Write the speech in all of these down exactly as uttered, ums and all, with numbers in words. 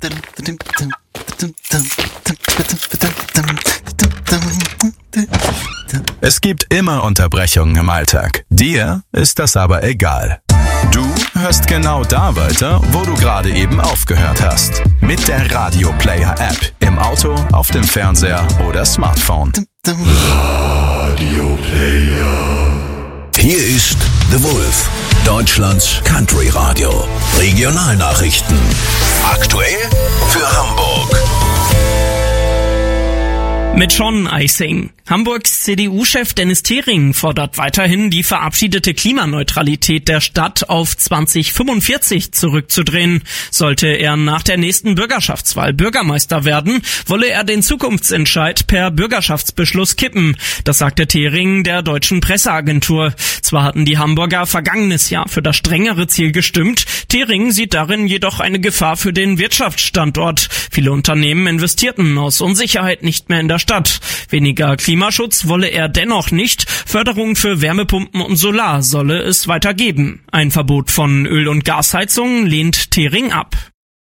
Es gibt immer Unterbrechungen im Alltag. Dir ist das aber egal. Du hörst genau da weiter, wo du gerade eben aufgehört hast. Mit der Radio Player App. Im Auto, auf dem Fernseher oder Smartphone. Radio Player. Hier ist The Wolf, Deutschlands Country Radio. Regionalnachrichten. Aktuell für Hamburg. Mit Sean Eising. Hamburgs C D U-Chef Dennis Thering fordert weiterhin, die verabschiedete Klimaneutralität der Stadt auf zwanzig fünfundvierzig zurückzudrehen. Sollte er nach der nächsten Bürgerschaftswahl Bürgermeister werden, wolle er den Zukunftsentscheid per Bürgerschaftsbeschluss kippen. Das sagte Thering der deutschen Presseagentur. Zwar hatten die Hamburger vergangenes Jahr für das strengere Ziel gestimmt, Thering sieht darin jedoch eine Gefahr für den Wirtschaftsstandort. Viele Unternehmen investierten aus Unsicherheit nicht mehr in der Stadt. Weniger Klimaschutz wolle er dennoch nicht. Förderung für Wärmepumpen und Solar solle es weiter geben. Ein Verbot von Öl- und Gasheizungen lehnt Thering ab.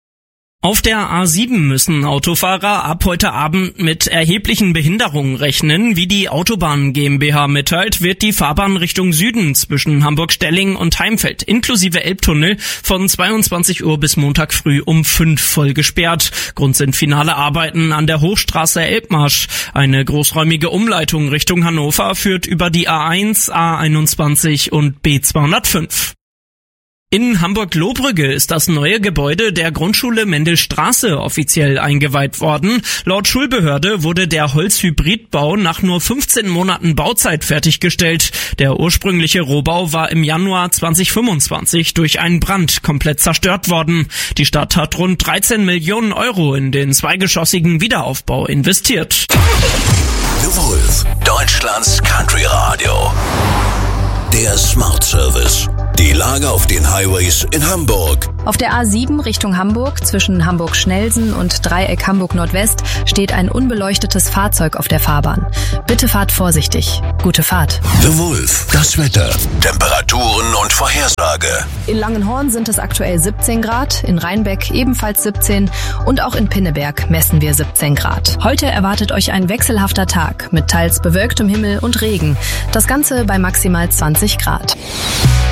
Auf der A sieben müssen Autofahrer ab heute Abend mit erheblichen Behinderungen rechnen. Wie die Autobahn GmbH mitteilt, wird die Fahrbahn Richtung Süden zwischen Hamburg-Stelling und Heimfeld inklusive Elbtunnel von zweiundzwanzig Uhr bis Montag früh um fünf voll gesperrt. Grund sind finale Arbeiten an der Hochstraße Elbmarsch. Eine großräumige Umleitung Richtung Hannover führt über die A eins, A einundzwanzig und B zweihundertfünf. In Hamburg-Lohbrügge ist das neue Gebäude der Grundschule Mendelstraße offiziell eingeweiht worden. Laut Schulbehörde wurde der Holzhybridbau nach nur fünfzehn Monaten Bauzeit fertiggestellt. Der ursprüngliche Rohbau war im Januar zwanzig fünfundzwanzig durch einen Brand komplett zerstört worden. Die Stadt hat rund dreizehn Millionen Euro in den zweigeschossigen Wiederaufbau investiert. The Wolf, Deutschlands Country Radio. Der Smart Service. Die Lage auf den Highways in Hamburg. Auf der A sieben Richtung Hamburg zwischen Hamburg-Schnellsen und Dreieck Hamburg-Nordwest steht ein unbeleuchtetes Fahrzeug auf der Fahrbahn. Bitte fahrt vorsichtig. Gute Fahrt. The Wolf, das Wetter, Temperaturen und Vorhersage. In Langenhorn sind es aktuell siebzehn Grad, in Rheinbeck ebenfalls siebzehn und auch in Pinneberg messen wir siebzehn Grad. Heute erwartet euch ein wechselhafter Tag mit teils bewölktem Himmel und Regen. Das Ganze bei maximal zwanzig Grad.